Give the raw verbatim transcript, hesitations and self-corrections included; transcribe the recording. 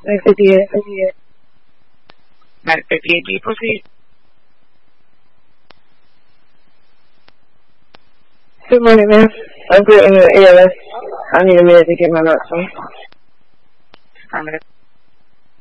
Like fifty-eight. fifty-eight. Like fifty-eight B, proceed. Good morning, ma'am. I'm greeting the A L S. I need a minute to get my notes on. Affirmative.